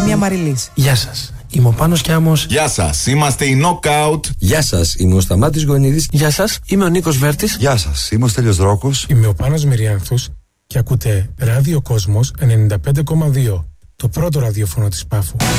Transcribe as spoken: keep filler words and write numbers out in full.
Ευθύμια Μαριλής. Γεια σας, είμαι ο Πάνος Κιάμος. Γεια σας, είμαστε οι Knockout. Γεια σας, είμαι ο Σταμάτης Γονίδης. Γεια σας, είμαι ο Νίκος Βέρτης. Γεια σας, είμαι ο Στέλιος Δρόκος. Είμαι ο Πάνος Μυριάνθους και ακούτε Ράδιο Κόσμος ενενήντα πέντε κόμμα δύο, το πρώτο ραδιόφωνο της Πάφου.